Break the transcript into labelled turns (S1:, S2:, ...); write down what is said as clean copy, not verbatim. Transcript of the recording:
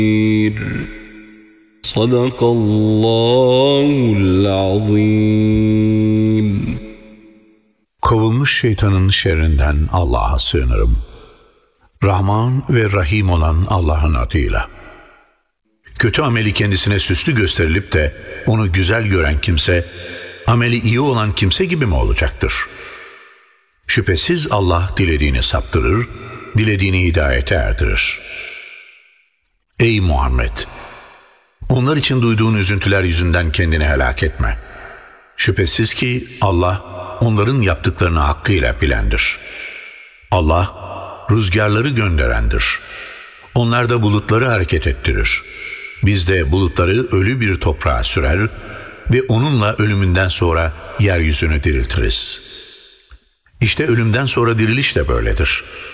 S1: Sadakallahul azim.
S2: Kovulmuş şeytanın şerrinden Allah'a sığınırım. Rahman ve Rahim olan Allah'ın adıyla. Kötü ameli kendisine süslü gösterilip de onu güzel gören kimse, ameli iyi olan kimse gibi mi olacaktır? Şüphesiz Allah dilediğini saptırır, dilediğini hidayete erdirir. Ey Muhammed! Onlar için duyduğun üzüntüler yüzünden kendini helak etme. Şüphesiz ki Allah onların yaptıklarını hakkıyla bilendir. Allah rüzgarları gönderendir. Onlar da bulutları hareket ettirir. Biz de bulutları ölü bir toprağa sürer ve onunla ölümünden sonra yeryüzünü diriltiriz. İşte ölümden sonra diriliş de böyledir.